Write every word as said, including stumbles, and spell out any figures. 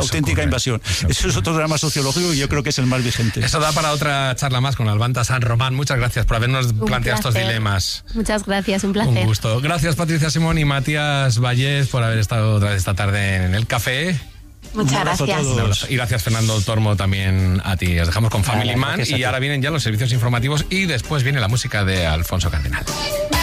auténtica ocurre. invasión. Eso, Eso es otro drama sociológico y yo creo que es el más vigente. Eso da para otra charla más con Albanta San Román. Muchas gracias por habernos Un planteado estos placer. dilemas. Muchas gracias, un placer. Un gusto. Gracias Patricia Simón y Matías Vallés por haber estado otra vez esta tarde en el café. Muchas Un abrazo a gracias. todos. Un abrazo. Y gracias Fernando Tormo también a ti. Os dejamos con Family Vale, Man gracias a y ti. ahora vienen ya los servicios informativos y después viene la música de Alfonso Cardenal.